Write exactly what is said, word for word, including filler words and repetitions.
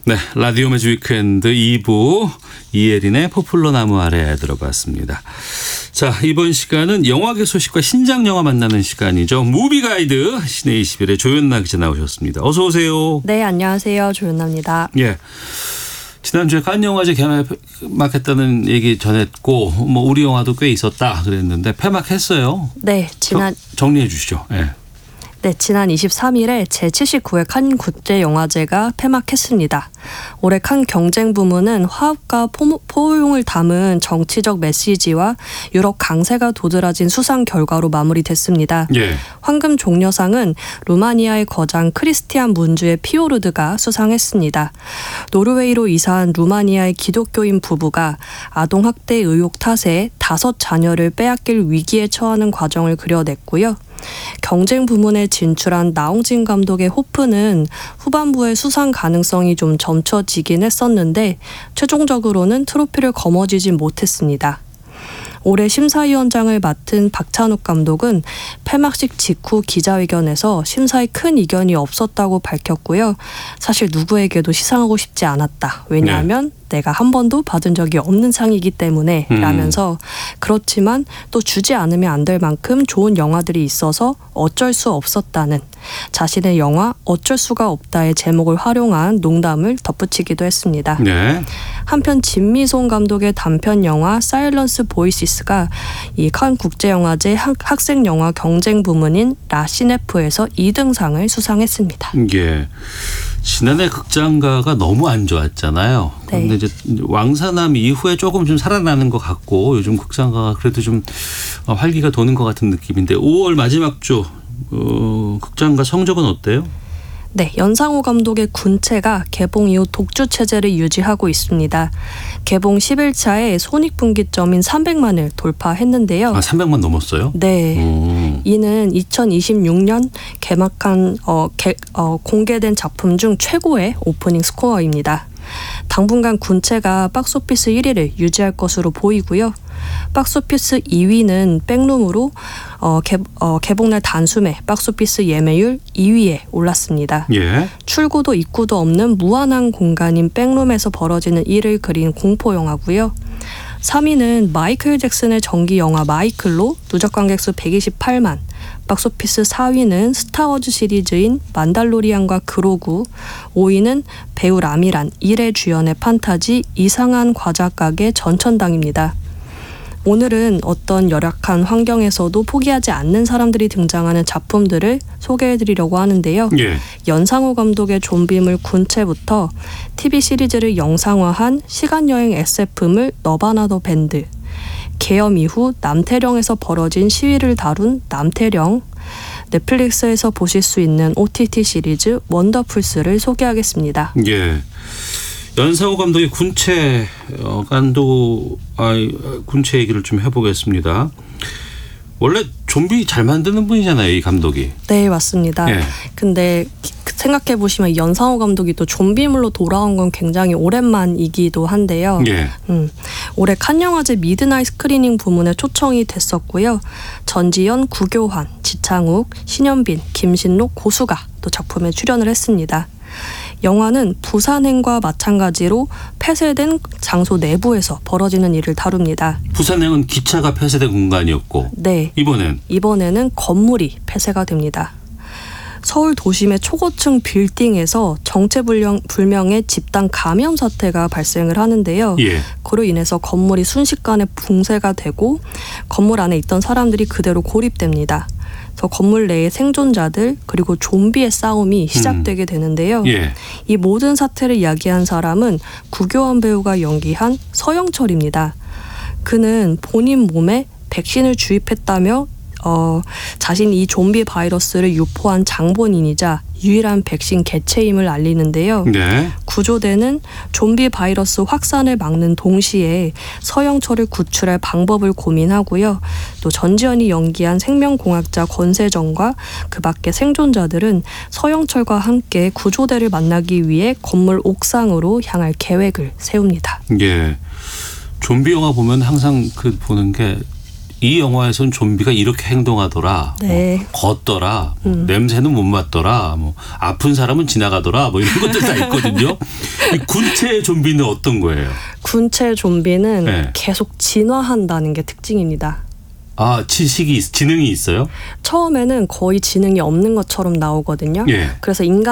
네, 라디오 매직 위크엔드 이 부 이혜린의 포플러 나무 아래 들어봤습니다. 자, 이번 시간은 영화계 소식과 신작 영화 만나는 시간이죠. 무비 가이드 신의 이십일의 조연나 기자 나오셨습니다. 어서 오세요. 네, 안녕하세요. 조연나입니다. 예. 지난주에 칸 영화제 개막했다는 얘기 전했고 뭐 우리 영화도 꽤 있었다 그랬는데 폐막했어요. 네, 지난 저, 정리해 주시죠. 예. 네, 지난 이십삼일에 제칠십구 회 칸 국제영화제가 폐막했습니다. 올해 칸 경쟁 부문은 화합과 포용을 담은 정치적 메시지와 유럽 강세가 도드라진 수상 결과로 마무리됐습니다. 예. 황금 종려상은 루마니아의 거장 크리스티안 문주의 피오르드가 수상했습니다. 노르웨이로 이사한 루마니아의 기독교인 부부가 아동학대 의혹 탓에 다섯 자녀를 빼앗길 위기에 처하는 과정을 그려냈고요. 경쟁 부문에 진출한 나홍진 감독의 호프는 후반부에 수상 가능성이 좀 점쳐지긴 했었는데 최종적으로는 트로피를 거머쥐지 못했습니다. 올해 심사위원장을 맡은 박찬욱 감독은 폐막식 직후 기자회견에서 심사에 큰 이견이 없었다고 밝혔고요. 사실 누구에게도 시상하고 싶지 않았다. 왜냐하면 네. 내가 한 번도 받은 적이 없는 상이기 때문에 음. 라면서 그렇지만 또 주지 않으면 안 될 만큼 좋은 영화들이 있어서 어쩔 수 없었다는 자신의 영화 어쩔 수가 없다의 제목을 활용한 농담을 덧붙이기도 했습니다. 네. 한편 진미송 감독의 단편 영화 사일런스 보이시스가 이 칸 국제영화제 학생 영화 경쟁 부문인 라시네프에서 이 등상을 수상했습니다. 예. 지난해 극장가가 너무 안 좋았잖아요. 그런데 네. 이제 왕사남 이후에 조금 좀 살아나는 것 같고 요즘 극장가가 그래도 좀 활기가 도는 것 같은 느낌인데 오월 마지막 주 어, 극장가 성적은 어때요? 네, 연상호 감독의 군체가 개봉 이후 독주 체제를 유지하고 있습니다. 개봉 십 일차에 손익분기점인 삼백만을 돌파했는데요. 아, 삼백만 넘었어요? 네. 오. 이는 이천이십육 년 개막한 어, 개, 어, 공개된 작품 중 최고의 오프닝 스코어입니다. 당분간 군체가 박스오피스 일 위를 유지할 것으로 보이고요. 박스오피스 이 위는 백룸으로 어, 개, 어, 개봉날 단숨에 박스오피스 예매율 이 위에 올랐습니다. 예. 출구도 입구도 없는 무한한 공간인 백룸에서 벌어지는 일을 그린 공포영화고요. 삼 위는 마이클 잭슨의 정기 영화 마이클로 누적 관객수 백이십팔만, 박스오피스 사 위는 스타워즈 시리즈인 만달로리안과 그로구, 오 위는 배우 라미란, 일의 주연의 판타지 이상한 과자 가게 전천당입니다. 오늘은 어떤 열악한 환경에서도 포기하지 않는 사람들이 등장하는 작품들을 소개해드리려고 하는데요. 예. 연상호 감독의 좀비물 군체부터 티비 시리즈를 영상화한 시간여행 에스에프물 너바나더 밴드, 계엄 이후 남태령에서 벌어진 시위를 다룬 남태령, 넷플릭스에서 보실 수 있는 오티티 시리즈 원더풀스를 소개하겠습니다. 예. 연상호 감독의 군체 어, 감독 아, 군체 얘기를 좀 해보겠습니다. 원래 좀비 잘 만드는 분이잖아요, 이 감독이. 네, 맞습니다. 예. 근데 생각해 보시면 연상호 감독이 또 좀비물로 돌아온 건 굉장히 오랜만이기도 한데요. 예. 음, 올해 칸 영화제 미드나잇 스크리닝 부문에 초청이 됐었고요. 전지현, 구교환, 지창욱, 신현빈, 김신록, 고수가 또 작품에 출연을 했습니다. 영화는 부산행과 마찬가지로 폐쇄된 장소 내부에서 벌어지는 일을 다룹니다. 부산행은 기차가 폐쇄된 공간이었고 네. 이번엔? 이번에는 건물이 폐쇄가 됩니다. 서울 도심의 초고층 빌딩에서 정체불명의 집단 감염 사태가 발생을 하는데요. 예. 그로 인해서 건물이 순식간에 붕괴가 되고 건물 안에 있던 사람들이 그대로 고립됩니다. 그래서 건물 내의 생존자들 그리고 좀비의 싸움이 시작되게 되는데요. 음. 예. 이 모든 사태를 이야기한 사람은 구교환 배우가 연기한 서영철입니다. 그는 본인 몸에 백신을 주입했다며 어, 자신이 이 좀비 바이러스를 유포한 장본인이자 유일한 백신 개체임을 알리는데요. 네. 구조대는 좀비 바이러스 확산을 막는 동시에 서영철을 구출할 방법을 고민하고요. 또 전지현이 연기한 생명공학자 권세정과 그 밖의 생존자들은 서영철과 함께 구조대를 만나기 위해 건물 옥상으로 향할 계획을 세웁니다. 예. 좀비 영화 보면 항상 그 보는 게 이 영화에선 좀비가 이렇게 행동하더라, 네. 뭐 걷더라, 뭐 음. 냄새는 못 맡더라, 뭐 아픈 사람은 지나가더라, 뭐 이런 것들 다 있거든요. 이 군체 좀비는 어떤 거예요? 군체 좀비는 네. 계속 진화한다는 게 특징입니다. 아, 지식이 지능이 있어요? 처음에는 거의 지능이 없는 것처럼 나오거든요. 예. 그래서 인간